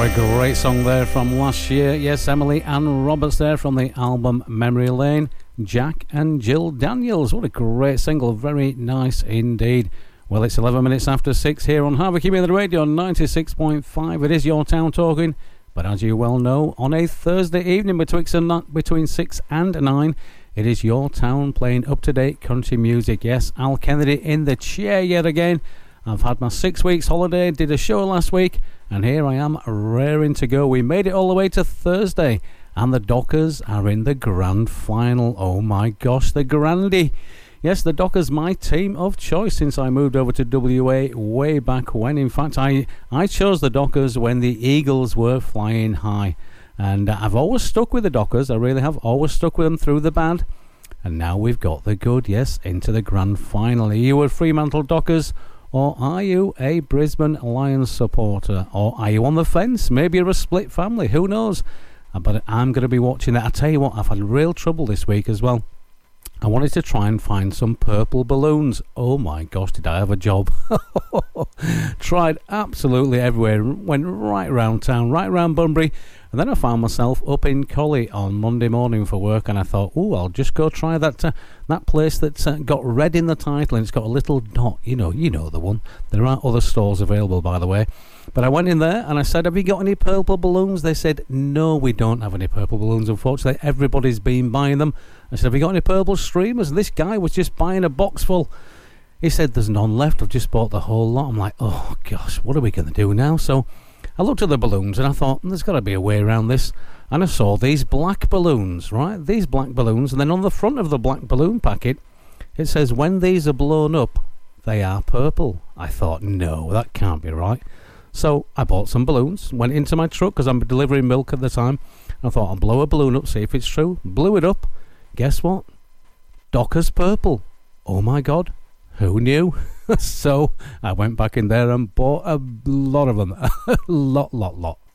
What a great song there from last year. Yes, Emily Ann Roberts there from the album Memory Lane. Jack and Jill Daniels. What a great single. Very nice indeed. Well, it's 11 minutes after 6 here on Harvey Community Radio 96.5. It is Your Town Talking. But as you well know, on a Thursday evening between 6 and 9, it is Your Town playing up-to-date country music. Yes, Al Kennedy in the chair yet again. I've had my 6 weeks holiday, did a show last week, and here I am raring to go. We made it all the way to Thursday, and the Dockers are in the grand final. Oh my gosh, the Grandy. Yes, the Dockers, my team of choice since I moved over to WA way back when. In fact, I chose the Dockers when the Eagles were flying high. And I've always stuck with the Dockers. I really have always stuck with them through the bad. And now we've got the good, yes, into the grand final. Are you a Fremantle Dockers? Or are you a Brisbane Lions supporter? Or are you on the fence? Maybe you're a split family. Who knows? But I'm going to be watching that. I tell you what, I've had real trouble this week as well. I wanted to try and find some purple balloons. Oh my gosh, did I have a job. Tried absolutely everywhere. Went right around town, right around Bunbury. And then I found myself up in Collie on Monday morning for work, and I thought, I'll just go try that place that's got red in the title and it's got a little dot. You know the one. There are other stores available, by the way. But I went in there and I said, have you got any purple balloons? They said, no, we don't have any purple balloons, unfortunately. Everybody's been buying them. I said, have you got any purple streamers? This guy was just buying a box full. He said, there's none left. I've just bought the whole lot. I'm like, oh gosh, what are we going to do now? So I looked at the balloons and I thought, there's got to be a way around this. And I saw these black balloons, right? These black balloons. And then on the front of the black balloon packet, it says, when these are blown up, they are purple. I thought, no, that can't be right. So I bought some balloons, went into my truck because I'm delivering milk at the time. I thought, I'll blow a balloon up, see if it's true. Blew it up. Guess what? Dockers purple. Oh my God. Who knew? So I went back in there and bought a lot of them. A lot.